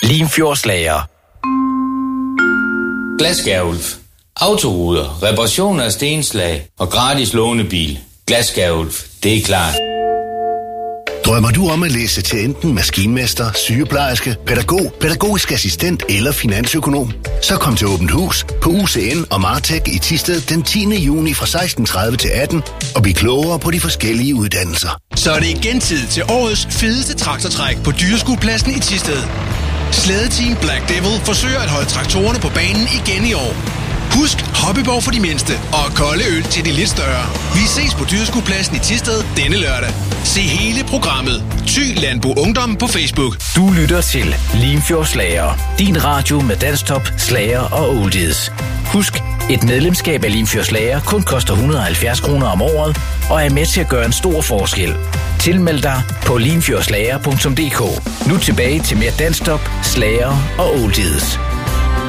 Limfjordslager. Glasskærulf. Autoruder, reparation af stenslag og gratis lånebil. Glasskærulf, det er klart. Drømmer du om at læse til enten maskinmester, sygeplejerske, pædagog, pædagogisk assistent eller finansøkonom? Så kom til Åbent Hus på UCN og Martech i Thisted den 10. juni fra 16:30 til 18 og bliv klogere på de forskellige uddannelser. Så er det igen tid til årets fedeste traktortræk på Dyreskuepladsen i Thisted. Slædeteam Black Devil forsøger at holde traktorerne på banen igen i år. Husk Hobbyborg for de mindste og kolde øl til de lidt større. Vi ses på Dyreskuepladsen i Thisted denne lørdag. Se hele programmet. Thy Landbo Ungdom på Facebook. Du lytter til Limfjordslager. Din radio med danstop, slager og oldies. Husk, et medlemskab af Limfjordslager kun koster 170 kroner om året og er med til at gøre en stor forskel. Tilmeld dig på limfjordslager.dk. Nu tilbage til mere danstop, slager og oldies.